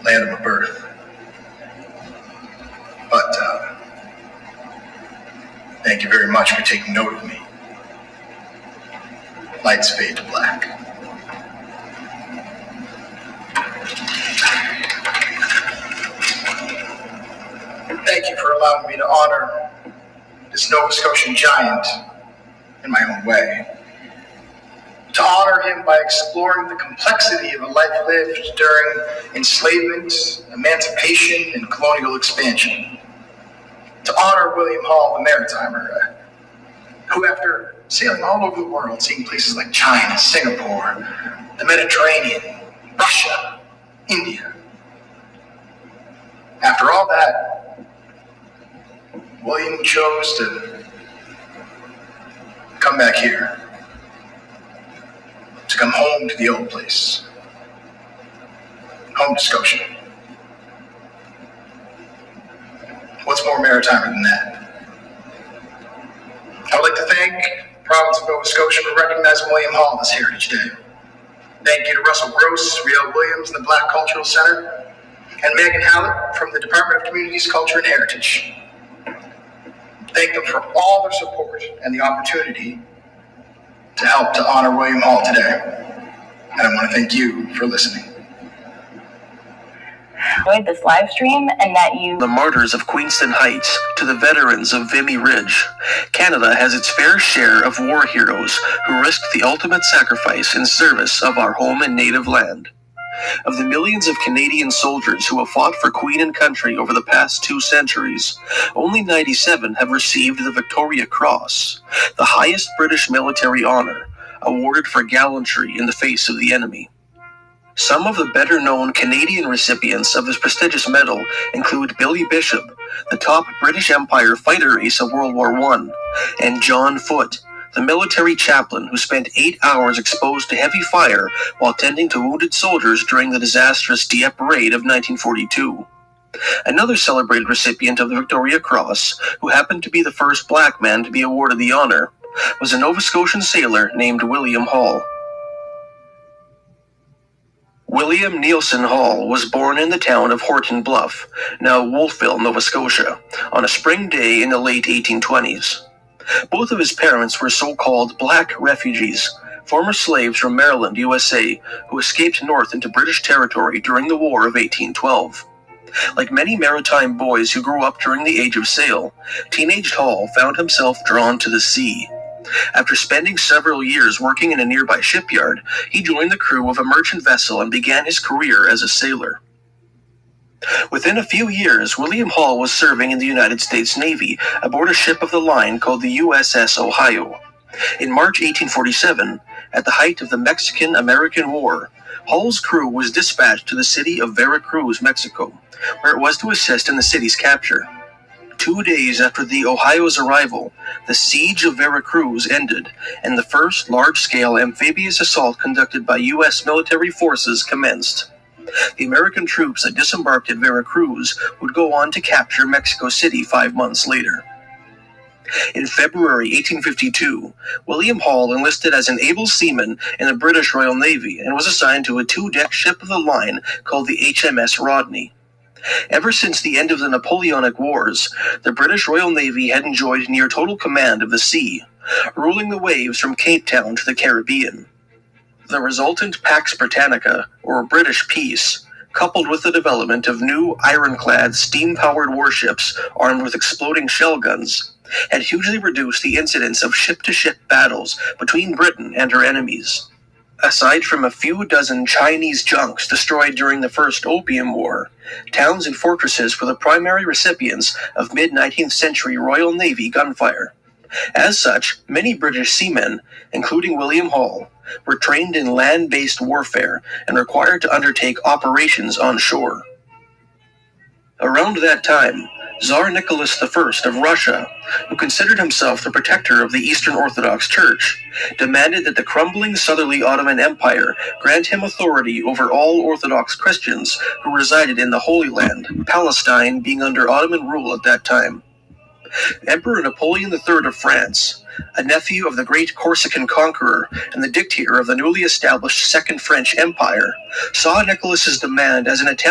land of my birth. But thank you very much for taking note of me. Lights fade to black. Thank you for allowing me to honor this Nova Scotian giant in my own way. To honor him by exploring the complexity of a life lived during enslavement, emancipation, and colonial expansion. To honor William Hall, the Maritimer, who after sailing all over the world, seeing places like China, Singapore, the Mediterranean, Russia, India. After all that, William chose to come back here, to come home to the old place, home to Scotia. What's more Maritimer than that? I would like to thank the province of Nova Scotia for recognizing William Hall this Heritage Day. Thank you to Russell Gross, Riel Williams, and the Black Cultural Center, and Megan Hallett from the Department of Communities, Culture, and Heritage. Thank them for all their support and the opportunity to help to honor William Hall today. And I want to thank you for listening. Enjoyed this live stream and that you... The martyrs of Queenston Heights to the veterans of Vimy Ridge, Canada has its fair share of war heroes who risked the ultimate sacrifice in service of our home and native land. Of the millions of Canadian soldiers who have fought for Queen and country over the past 2 centuries, only 97 have received the Victoria Cross, the highest British military honor, awarded for gallantry in the face of the enemy. Some of the better-known Canadian recipients of this prestigious medal include Billy Bishop, the top British Empire fighter ace of World War I, and John Foote, the military chaplain who spent 8 hours exposed to heavy fire while tending to wounded soldiers during the disastrous Dieppe Raid of 1942. Another celebrated recipient of the Victoria Cross, who happened to be the first black man to be awarded the honor, was a Nova Scotian sailor named William Hall. William Neilson Hall was born in the town of Horton Bluff, now Wolfville, Nova Scotia, on a spring day in the late 1820s. Both of his parents were so-called black refugees, former slaves from Maryland, USA, who escaped north into British territory during the War of 1812. Like many maritime boys who grew up during the Age of Sail, teenage Hall found himself drawn to the sea. After spending several years working in a nearby shipyard, he joined the crew of a merchant vessel and began his career as a sailor. Within a few years, William Hall was serving in the United States Navy aboard a ship of the line called the USS Ohio. In March 1847, at the height of the Mexican-American War, Hall's crew was dispatched to the city of Veracruz, Mexico, where it was to assist in the city's capture. 2 days after the Ohio's arrival, the siege of Veracruz ended, and the first large-scale amphibious assault conducted by U.S. military forces commenced. The American troops that disembarked at Veracruz would go on to capture Mexico City 5 months later. In February 1852, William Hall enlisted as an able seaman in the British Royal Navy and was assigned to a 2-deck ship of the line called the HMS Rodney. Ever since the end of the Napoleonic Wars, the British Royal Navy had enjoyed near total command of the sea, ruling the waves from Cape Town to the Caribbean. The resultant Pax Britannica, or British peace, coupled with the development of new ironclad steam-powered warships armed with exploding shell guns, had hugely reduced the incidence of ship-to-ship battles between Britain and her enemies. Aside from a few dozen Chinese junks destroyed during the First Opium War, towns and fortresses were the primary recipients of mid-19th century Royal Navy gunfire. As such, many British seamen, including William Hall, were trained in land-based warfare and required to undertake operations on shore. Around that time, Tsar Nicholas I of Russia, who considered himself the protector of the Eastern Orthodox Church, demanded that the crumbling southerly Ottoman Empire grant him authority over all Orthodox Christians who resided in the Holy Land, Palestine being under Ottoman rule at that time. Emperor Napoleon III of France, a nephew of the great Corsican conqueror and the dictator of the newly established Second French Empire, saw Nicholas's demand as an attempt